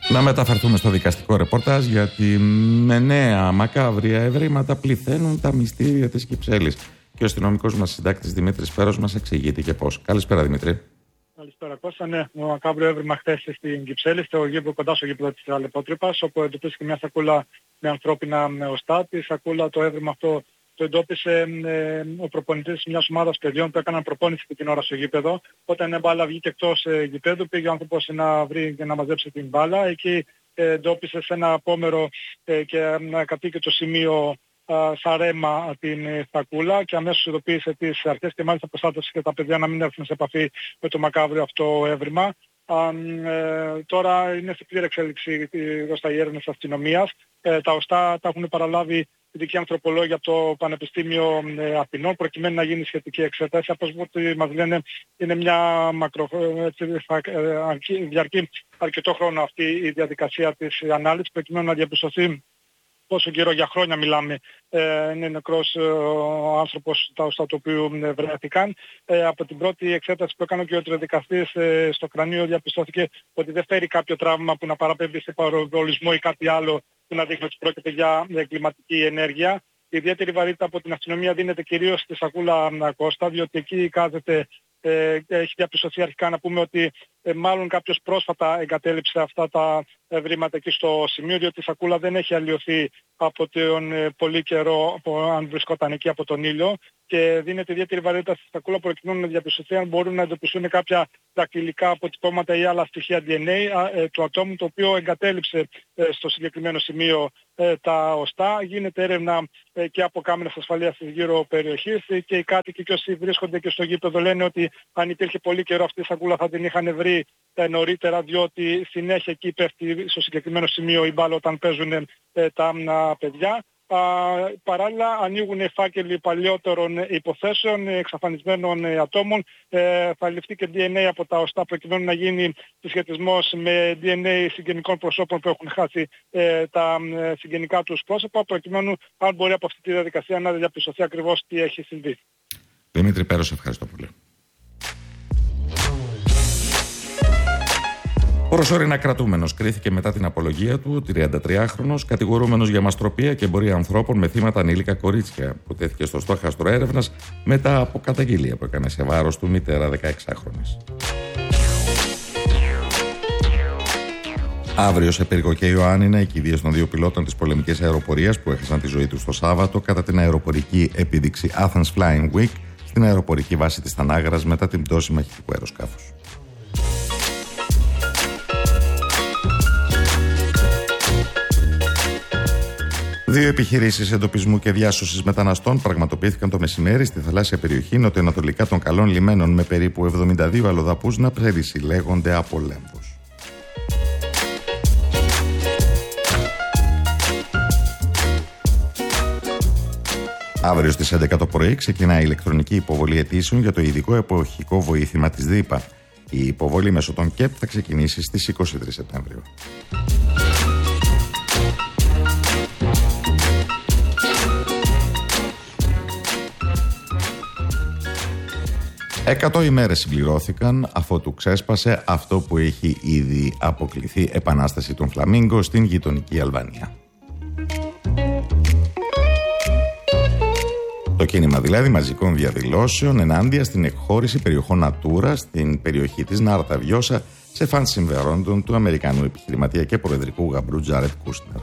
Να μεταφερθούμε στο δικαστικό ρεπορτάζ, γιατί με νέα μακάβρια ευρήματα πληθαίνουν τα μυστήρια της Κυψέλης. Και ο αστυνομικός μας συντάκτης Δημήτρης Πέρος μας εξηγεί τι και πώς. Καλησπέρα, Δημήτρη. Καλησπέρα Κώστα. Ναι, το μακάβριο έβριμα χθες στην Κυψέλη, στο γήπεδο, κοντά στο γήπεδο της Αλεπότρυπας, όπου εντοπίστηκε μια σακούλα με ανθρώπινα οστά. Τη σακούλα, το έβριμα αυτό το εντόπισε ο προπονητής μιας ομάδας παιδιών που έκαναν προπόνηση την ώρα στο γήπεδο. Όταν η μπάλα βγήκε εκτός γηπέδου, πήγε ο άνθρωπος να βρει και να μαζέψει την μπάλα. Εκεί εντόπισε σε ένα απόμερο και κατοίκε το σημείο σαν ρέμα την σακούλα και αμέσως ειδοποίησε τις αρχές και μάλιστα προστάτευσε και τα παιδιά να μην έρθουν σε επαφή με το μακάβριο αυτό έβριμα. Τώρα είναι σε πλήρη εξέλιξη στα έρευνες της αστυνομίας. Τα οστά τα έχουν παραλάβει ειδικοί ανθρωπολόγοι από το Πανεπιστήμιο Αθηνών προκειμένου να γίνει σχετική εξέταση. Από ό,τι μας λένε είναι μια διαρκεί αρκετό χρόνο αυτή η διαδικασία της ανάλυσης προκειμένου να διαπιστωθεί πόσο καιρό, για χρόνια μιλάμε, είναι νεκρός ο άνθρωπος τα οστά του οποίου βρέθηκαν. Από την πρώτη εξέταση που έκανε και ο ιατροδικαστής στο κρανίο διαπιστώθηκε ότι δεν φέρει κάποιο τραύμα που να παραπέμπει σε παροβολισμό ή κάτι άλλο που να δείχνει ότι πρόκειται για εγκληματική ενέργεια. Η ιδιαίτερη βαρύτητα από την αστυνομία δίνεται κυρίως στη σακούλα Κώστα, διότι εκεί κάθεται, έχει διαπιστωθεί αρχικά να πούμε ότι μάλλον κάποιος πρόσφατα εγκατέλειψε αυτά τα ευρήματα εκεί στο σημείο, διότι η σακούλα δεν έχει αλλοιωθεί από τον πολύ καιρό, αν βρισκόταν εκεί από τον ήλιο, και δίνεται ιδιαίτερη βαρύτητα στη σακούλα προκειμένου να διαπιστωθεί αν μπορούν να εντοπιστούν κάποια δακτυλικά αποτυπώματα ή άλλα στοιχεία DNA του ατόμου το οποίο εγκατέλειψε στο συγκεκριμένο σημείο τα οστά. Γίνεται έρευνα και από κάμερες ασφαλείας της γύρω περιοχής και οι κάτοικοι και όσοι βρίσκονται και στο γήπεδο λένε ότι αν υπήρχε πολύ καιρό αυτή η σακούλα θα την είχαν βρει νωρίτερα, διότι συνέχεια εκεί πέφτει στο συγκεκριμένο σημείο η μπάλα όταν παίζουν τα παιδιά. Παράλληλα ανοίγουν φάκελοι παλιότερων υποθέσεων εξαφανισμένων ατόμων. Θα ληφθεί και DNA από τα οστά προκειμένου να γίνει συσχετισμός με DNA συγγενικών προσώπων που έχουν χάσει τα συγγενικά τους πρόσωπα, προκειμένου αν μπορεί από αυτή τη διαδικασία να διαπιστωθεί ακριβώς τι έχει συμβεί. Δημήτρη Πέρος, ευχαριστώ πολύ. Προσωρινά κρατούμενος κρίθηκε μετά την απολογία του, 33χρονος, κατηγορούμενος για μαστροπία και εμπορία ανθρώπων με θύματα ανήλικα κορίτσια, που τέθηκε στο στόχαστρο έρευνας μετά από καταγγελία που έκανε σε βάρος του μητέρα 16χρονης. Αύριο σε Πύργο και Ιωάννινα, οι κηδείες των δύο πιλότων της πολεμικής αεροπορίας που έχασαν τη ζωή τους το Σάββατο κατά την αεροπορική επίδειξη Athens Flying Week στην αεροπορική βάση της Τανάγρας μετά την πτώση μαχητικού αεροσκάφους. Δύο επιχειρήσεις εντοπισμού και διάσωσης μεταναστών πραγματοποιήθηκαν το μεσημέρι στη θαλάσσια περιοχή νοτιοανατολικά των Καλών Λιμένων με περίπου 72 αλλοδαπούς να περισυλλέγονται από λέμβους. Αύριο στις 11 το πρωί ξεκινάει η ηλεκτρονική υποβολή αιτήσεων για το ειδικό εποχικό βοήθημα της ΔΥΠΑ. Η υποβολή μέσω των ΚΕΠ θα ξεκινήσει στις 23 Σεπτεμβρίου. Εκατό ημέρες συμπληρώθηκαν αφότου ξέσπασε αυτό που έχει ήδη αποκληθεί επανάσταση των Φλαμίγκο στην γειτονική Αλβανία. Το κίνημα δηλαδή μαζικών διαδηλώσεων ενάντια στην εκχώρηση περιοχών Natura στην περιοχή της Νάρτα Βιώσα σε φαν συμφερόντων του Αμερικανού επιχειρηματία και προεδρικού γαμπρού Τζάρετ Κούσνερ.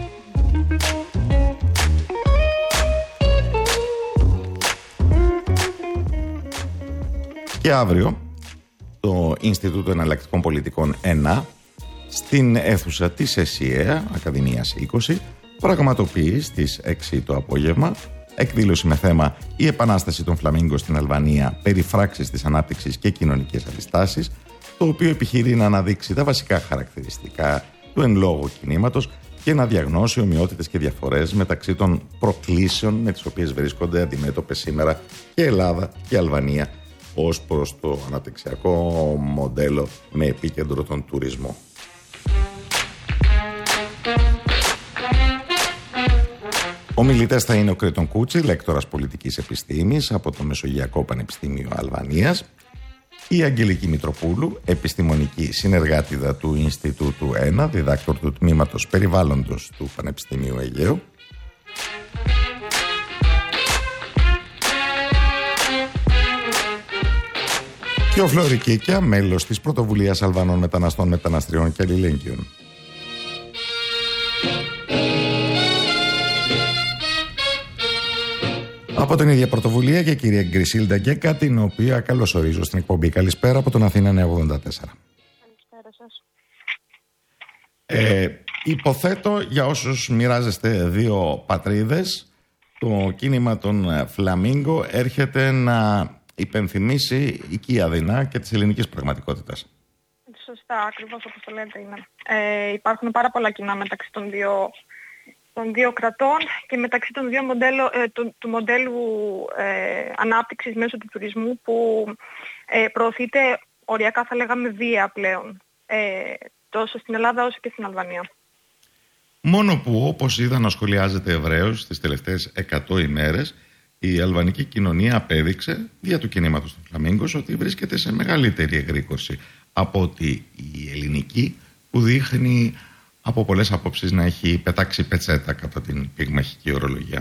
Και αύριο το Ινστιτούτο Εναλλακτικών Πολιτικών 1 στην αίθουσα της ΕΣΥΑ, Ακαδημίας 20, πραγματοποιεί στις 6 το απόγευμα εκδήλωση με θέμα «Η επανάσταση των Φλαμίγκο στην Αλβανία, περιφράξεις της ανάπτυξης και κοινωνικές αντιστάσεις», το οποίο επιχειρεί να αναδείξει τα βασικά χαρακτηριστικά του εν λόγω κινήματος και να διαγνώσει ομοιότητες και διαφορές μεταξύ των προκλήσεων με τις οποίες βρίσκονται αντιμέτωπες σήμερα και Ελλάδα και Αλβανία ως προς το αναπτυξιακό μοντέλο με επίκεντρο τον τουρισμό. Ομιλητές θα είναι ο Κρήτον Κούτσι, λέκτορας πολιτικής επιστήμης από το Μεσογειακό Πανεπιστήμιο Αλβανίας, Η Αγγελική Μητροπούλου, επιστημονική συνεργάτηδα του Ινστιτούτου 1, διδάκτορ του Τμήματος Περιβάλλοντος του Πανεπιστημίου Αιγαίου. Και ο Φλόρι Κίκια, μέλος της Πρωτοβουλίας Αλβανών Μεταναστών, Μεταναστριών και Αλληλέγγυων. Από την ίδια πρωτοβουλία και η κυρία Γκρισίλντα Γκέκα, την οποία καλωσορίζω στην εκπομπή. Καλησπέρα από τον Αθήνα 984. Καλησπέρα σας. Υποθέτω, για όσους μοιράζεστε δύο πατρίδες, το κίνημα των Φλαμίγκο έρχεται να υπενθυμίσει οικία δεινά και της ελληνικής πραγματικότητας. Σωστά, ακριβώς όπως το λέτε είναι. Υπάρχουν πάρα πολλά κοινά μεταξύ των δύο κρατών και μεταξύ των δύο του μοντέλου ανάπτυξης μέσω του τουρισμού που προωθείται οριακά, θα λέγαμε, βία πλέον, τόσο στην Ελλάδα όσο και στην Αλβανία. Μόνο που, όπως είδα να σχολιάζεται ευρέως τις τελευταίες 100 ημέρες, η αλβανική κοινωνία απέδειξε, δια του κινήματος των Φλαμίγκος, ότι βρίσκεται σε μεγαλύτερη εγρήγορση από ότι η ελληνική, που δείχνει από πολλές απόψεις να έχει πετάξει πετσέτα κατά την πυγμαχική ορολογία.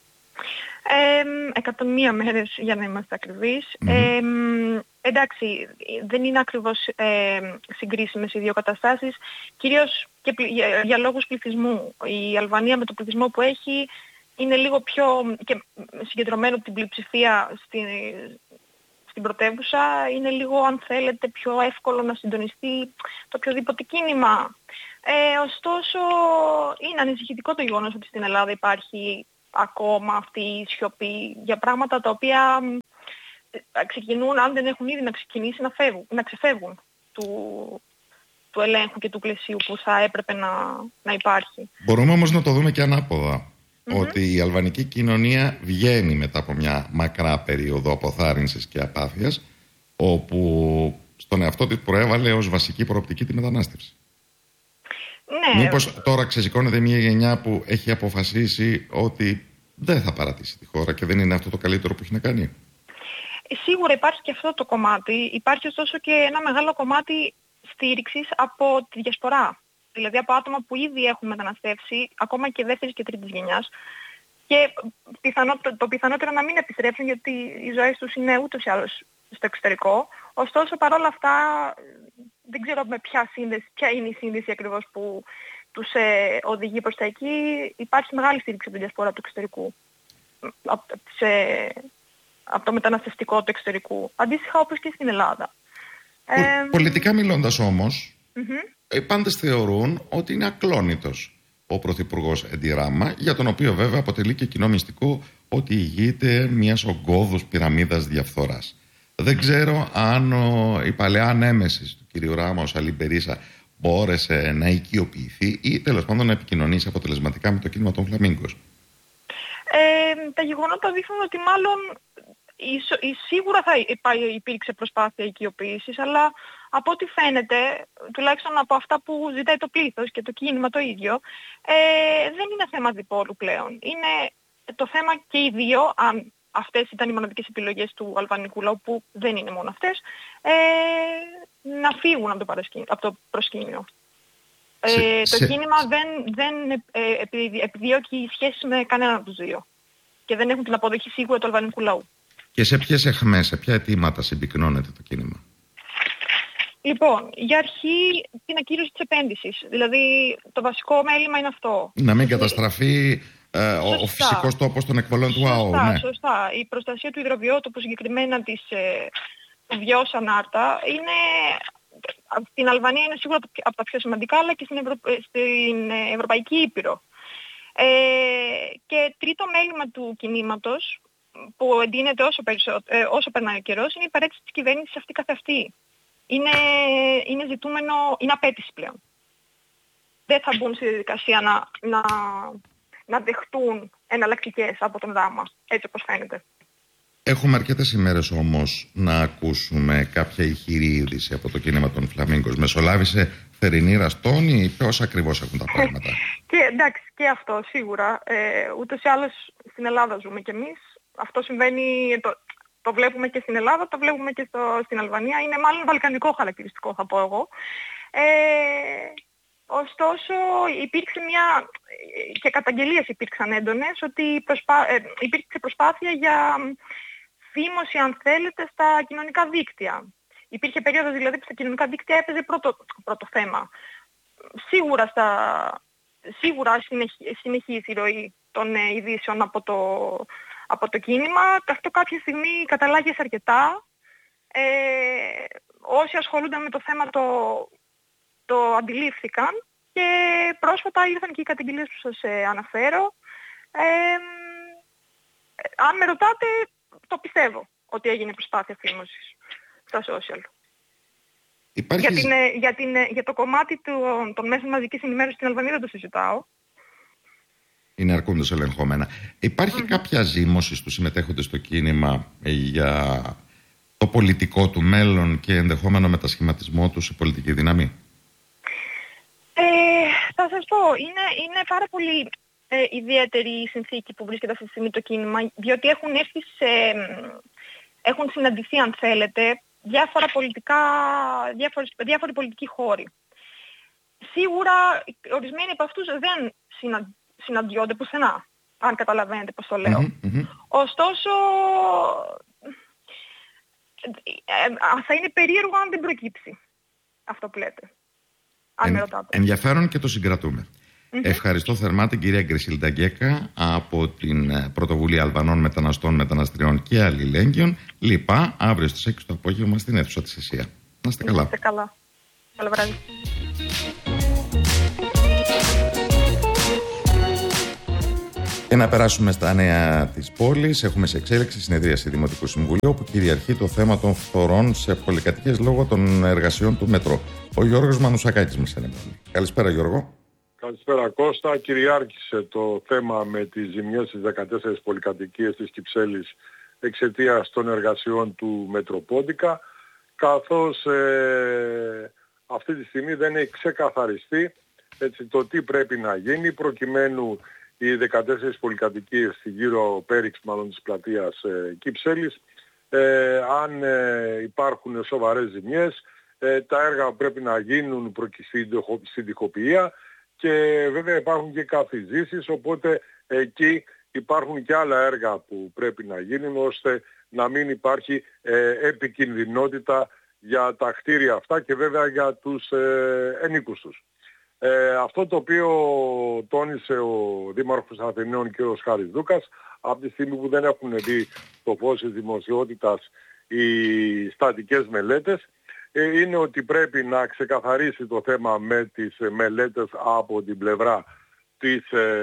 101 μέρες για να είμαστε ακριβείς. Εντάξει, δεν είναι ακριβώς συγκρίσιμες οι δύο καταστάσεις, κυρίως και για λόγους πληθυσμού. Η Αλβανία με το πληθυσμό που έχει είναι λίγο πιο και συγκεντρωμένο από την πλειοψηφία στην πρωτεύουσα, είναι λίγο, αν θέλετε, πιο εύκολο να συντονιστεί το οποιοδήποτε κίνημα. Ωστόσο, είναι ανησυχητικό το γεγονός ότι στην Ελλάδα υπάρχει ακόμα αυτή η σιωπή για πράγματα τα οποία ξεκινούν, αν δεν έχουν ήδη να ξεκινήσει, να ξεφεύγουν του ελέγχου και του πλαισίου που θα έπρεπε να υπάρχει. Μπορούμε όμως να το δούμε και ανάποδα. Ότι η αλβανική κοινωνία βγαίνει μετά από μια μακρά περίοδο αποθάρρυνσης και απάθειας, όπου στον εαυτό της προέβαλε ως βασική προοπτική τη μετανάστευση. Ναι. Μήπως τώρα ξεσηκώνεται μια γενιά που έχει αποφασίσει ότι δεν θα παρατήσει τη χώρα και δεν είναι αυτό το καλύτερο που έχει να κάνει? Σίγουρα υπάρχει και αυτό το κομμάτι. Υπάρχει ωστόσο και ένα μεγάλο κομμάτι στήριξης από τη διασπορά. Δηλαδή από άτομα που ήδη έχουν μεταναστεύσει, ακόμα και δεύτερης και τρίτης γενιάς, και το πιθανότερο να μην επιστρέψουν, γιατί οι ζωές τους είναι ούτως ή άλλως στο εξωτερικό. Ωστόσο, παρόλα αυτά, δεν ξέρω με ποια είναι η σύνδεση ακριβώς που τους οδηγεί προς τα εκεί. Υπάρχει μεγάλη στήριξη από την διασπορά του εξωτερικού, από το μεταναστευτικό του εξωτερικού, αντίστοιχα όπως και στην Ελλάδα. Πολιτικά μιλώντας όμως, οι πάντες θεωρούν ότι είναι ακλόνητος ο Πρωθυπουργός Εντι Ράμα, για τον οποίο βέβαια αποτελεί και κοινό μυστικό ότι ηγείται μιας ογκώδους πυραμίδας διαφθοράς. Δεν ξέρω αν η παλαιά ανέμεσης του κ. Ράμα, ο Σαλή Μπερίσα, μπόρεσε να οικειοποιηθεί ή τέλος πάντων να επικοινωνήσει αποτελεσματικά με το κίνημα των Φλαμίγκος. Τα γεγονότα δείχνουν ότι μάλλον σίγουρα υπήρξε προσπάθεια οικειοποίησης, αλλά από ό,τι φαίνεται, τουλάχιστον από αυτά που ζητάει το πλήθος και το κίνημα το ίδιο, δεν είναι θέμα διπόλου πλέον. Είναι το θέμα και οι δύο, αν αυτές ήταν οι μοναδικές επιλογές του αλβανικού λαού, που δεν είναι μόνο αυτές, να φύγουν από το προσκήνιο. Το κίνημα δεν επιδιώκει σχέσεις με κανέναν από τους δύο και δεν έχουν την αποδοχή σίγουρα του αλβανικού λαού. Και σε ποιες αιχμές, σε ποια αιτήματα συμπυκνώνεται το κίνημα? Λοιπόν, για αρχή την ακύρωση της επένδυσης. Δηλαδή το βασικό μέλημα είναι αυτό. Να μην καταστραφεί ο φυσικός τόπος των εκβολών του ΑΟ. Σωστά. Η προστασία του υδροβιότοπου, συγκεκριμένα του Βιός Ανάρτα, είναι, στην Αλβανία είναι σίγουρα από τα πιο σημαντικά, αλλά και στην Ευρωπαϊκή Ήπειρο. Και τρίτο μέλημα του κινήματος, που εντείνεται όσο περνάει ο καιρός, είναι η παρέτηση της κυβέρνησης αυτή καθ' αυτή. Είναι ζητούμενο, είναι απέτηση πλέον. Δεν θα μπουν στη διαδικασία να δεχτούν εναλλακτικές από τον Ράμα, έτσι όπως φαίνεται. Έχουμε αρκετές ημέρες όμως να ακούσουμε κάποια ηχηρή είδηση από το κίνημα των Φλαμίγκος. Μεσολάβησε θερινή ραστόνη ή πώς ακριβώς έχουν τα πράγματα? Εντάξει, και αυτό σίγουρα. Ούτως ή άλλως στην Ελλάδα ζούμε κι εμείς. Αυτό συμβαίνει Το βλέπουμε και στην Ελλάδα, το βλέπουμε και στην Αλβανία. Είναι μάλλον βαλκανικό χαρακτηριστικό, θα πω εγώ. Ωστόσο υπήρξε και καταγγελίες υπήρξαν έντονες, ότι υπήρξε προσπάθεια για φήμωση, αν θέλετε, στα κοινωνικά δίκτυα. Υπήρχε περίοδος δηλαδή που στα κοινωνικά δίκτυα έπαιζε πρώτο θέμα. Σίγουρα συνεχίζει η ροή των ειδήσεων από το κίνημα. Αυτό κάποια στιγμή καταλάγιασε αρκετά. Όσοι ασχολούνται με το θέμα το αντιλήφθηκαν και πρόσφατα ήρθαν και οι καταγγελίες που σας αναφέρω. Αν με ρωτάτε, το πιστεύω ότι έγινε προσπάθεια φήμωσης στα social. Για το κομμάτι των μέσων μαζικής ενημέρωσης στην Αλβανία δεν το συζητάω. Είναι αρκούντως ελεγχόμενα. Υπάρχει κάποια ζήμωση στους συμμετέχοντες στο κίνημα για το πολιτικό του μέλλον και ενδεχόμενο μετασχηματισμό του σε πολιτική δύναμη? Θα σας πω, είναι πάρα πολύ ιδιαίτερη η συνθήκη που βρίσκεται αυτή τη στιγμή το κίνημα, διότι έχουν συναντηθεί, αν θέλετε, διάφοροι πολιτικοί χώροι. Σίγουρα ορισμένοι από αυτούς δεν συναντιόνται πουθενά, αν καταλαβαίνετε πώς το λέω. Ωστόσο, θα είναι περίεργο αν δεν προκύψει αυτό που λέτε. Ενδιαφέρον και το συγκρατούμε. Ευχαριστώ θερμά την κυρία Γκρισίλντα Γκέκα από την Πρωτοβουλία Αλβανών Μεταναστών, Μεταναστριών και Αλληλέγγυων. Λοιπά, αύριο στις 6 το απόγευμα στην αίθουσα της ΕΣΥΑ. Να είστε καλά. Να είστε καλά. Καλό βράδυ. Και να περάσουμε στα νέα της πόλης. Έχουμε σε εξέλιξη συνεδρίαση Δημοτικού Συμβουλίου, όπου κυριαρχεί το θέμα των φθορών σε πολυκατοικίες λόγω των εργασιών του μετρό. Ο Γιώργος Μανουσακάκης μας ενημερώνει. Καλησπέρα, Γιώργο. Καλησπέρα, Κώστα. Κυριάρχησε το θέμα με τις ζημιές στις 14 πολυκατοικίες της Κυψέλης εξαιτίας των εργασιών του Μετροπόντικα, καθώς αυτή τη στιγμή δεν έχει ξεκαθαριστεί το τι πρέπει να γίνει προκειμένου οι 14 πολυκατοικίες γύρω πέριξ μάλλον της πλατείας Κυψέλης, αν υπάρχουν σοβαρές ζημιές, τα έργα πρέπει να γίνουν στην τοιχοποιία και βέβαια υπάρχουν και καθιζήσεις, οπότε εκεί υπάρχουν και άλλα έργα που πρέπει να γίνουν ώστε να μην υπάρχει επικινδυνότητα για τα κτίρια αυτά και βέβαια για τους ενίκους τους. Αυτό το οποίο τόνισε ο Δήμαρχος Αθηναίων κ. Χάρης Δούκας, από τη στιγμή που δεν έχουν δει το φως της δημοσιότητας οι στατικές μελέτες, είναι ότι πρέπει να ξεκαθαρίσει το θέμα με τις μελέτες από την πλευρά της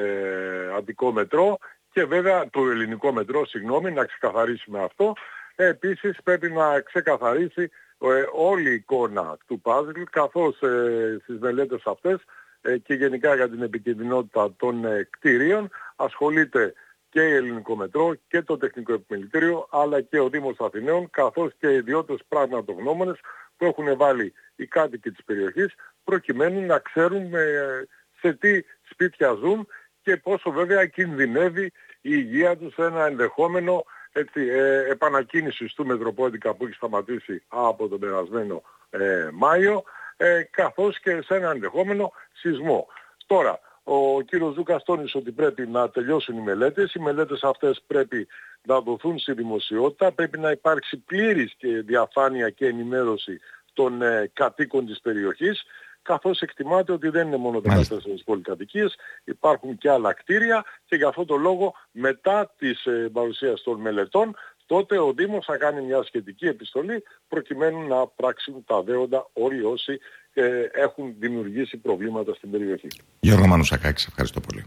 Αττικό Μετρό και βέβαια το Ελληνικό Μετρό, να ξεκαθαρίσει με αυτό. Επίσης πρέπει να ξεκαθαρίσει όλη η εικόνα του παζλ, καθώς στις μελέτες αυτές και γενικά για την επικινδυνότητα των κτίριων ασχολείται και η Ελληνικό Μετρό και το Τεχνικό Επιμελητήριο, αλλά και ο Δήμος Αθηναίων, καθώς και οι ιδιώτες πραγματογνώμονες που έχουν βάλει οι κάτοικοι της περιοχής, προκειμένου να ξέρουν σε τι σπίτια ζουν και πόσο βέβαια κινδυνεύει η υγεία τους σε ένα ενδεχόμενο επανακίνησης του Μετροπόντικα που έχει σταματήσει από τον περασμένο Μάιο, καθώς και σε ένα ενδεχόμενο σεισμό. Τώρα, ο κύριος Δούκας τόνισε ότι πρέπει να τελειώσουν οι μελέτες. Οι μελέτες αυτές πρέπει να δοθούν στη δημοσιότητα. Πρέπει να υπάρξει πλήρης και διαφάνεια και ενημέρωση των κατοίκων της περιοχής, καθώς εκτιμάται ότι δεν είναι μόνο 14 πολυκατοικίες, υπάρχουν και άλλα κτίρια και για αυτόν τον λόγο μετά της παρουσίας των μελετών, τότε ο Δήμος θα κάνει μια σχετική επιστολή προκειμένου να πράξουν τα δέοντα όλοι όσοι έχουν δημιουργήσει προβλήματα στην περιοχή. Γιώργο Μανουσακάκη, σε ευχαριστώ πολύ.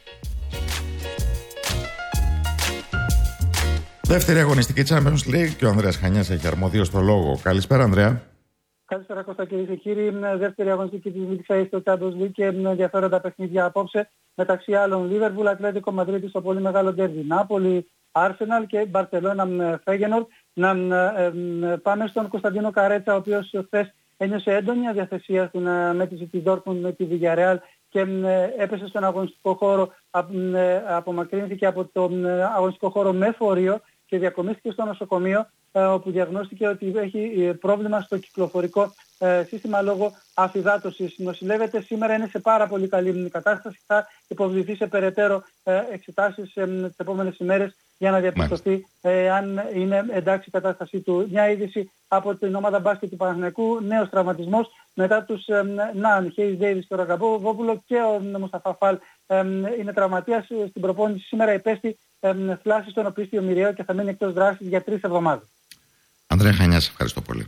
Δεύτερη αγωνιστική Champions League και ο Ανδρέας Χανιάς έχει αρμοδίο στο λόγο. Καλησπέρα, Ανδρέα. Καλησπέρα, Κώστα, κυρίες και κύριοι. Δεύτερη αγωνιστική της Ligue στο Champions League και ενδιαφέροντα παιχνίδια απόψε. Μεταξύ άλλων, Liverpool, Ατλέτικο Μαδρίτη στο πολύ μεγάλο ντέρμπι. Νάπολη, Arsenal και Μπαρσελόνα, Φέγενορντ. Να πάμε στον Κωνσταντίνο Καρέτσα, ο οποίος χθες ένιωσε έντονη αδιαθεσία στην μέτρηση της Dortmund με τη Villarreal και έπεσε στον αγωνιστικό χώρο, απομακρύνθηκε από τον αγωνιστικό χώρο με φορείο και διακομίστηκε στο νοσοκομείο, όπου διαγνώστηκε ότι έχει πρόβλημα στο κυκλοφορικό σύστημα λόγω αφυδάτωσης. Νοσηλεύεται σήμερα, είναι σε πάρα πολύ καλή κατάσταση. Θα υποβληθεί σε περαιτέρω εξετάσεις τις επόμενες ημέρες για να διαπιστωθεί αν είναι εντάξει η κατάστασή του. Μια είδηση από την ομάδα μπάσκετ του Παναθηναϊκού, νέος τραυματισμός μετά τους Ναν, Χέις Ντέιβις και ο Ραγκαμπόβοπουλο, και ο Μουσταφά Φαλ είναι τραυματίας. Στην προπόνηση σήμερα υπέστη θλάση στον οπίστιο μοιραίο και θα μείνει εκτός δράσης για 3 εβδομάδες. Ανδρέα Χανιά, σε ευχαριστώ πολύ.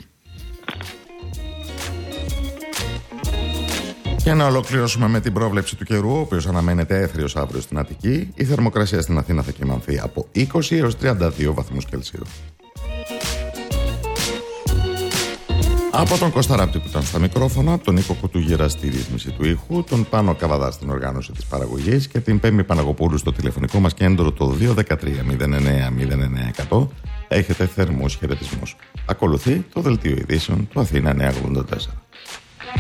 Και να ολοκληρώσουμε με την πρόβλεψη του καιρού, ο οποίος αναμένεται έθριος αύριο στην Αττική. Η θερμοκρασία στην Αθήνα θα κυμανθεί από 20 έως 32 βαθμούς Κελσίου. Από τον Κώστα Ράπτη που ήταν στα μικρόφωνα, τον Νίκο Κουτούγερα στη ρύθμιση του ήχου, τον Πάνο Καβαδά στην οργάνωση της παραγωγής και την Πέμμη Παναγοπούλου στο τηλεφωνικό μας κέντρο το 213-09-09-100, έχετε θερμούς χαιρετισμούς. Ακολουθεί το δελτίο ειδήσεων του Αθήνα 984.